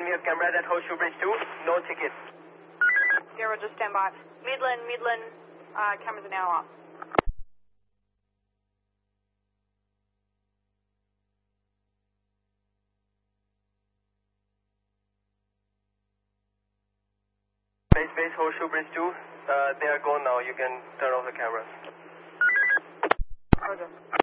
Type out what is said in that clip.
we have camera at Horseshoe Bridge 2. No ticket. Zero, just stand by. Midland, cameras are now off. Base, Horseshoe Bridge 2. They are gone now. You can turn off the cameras. Roger.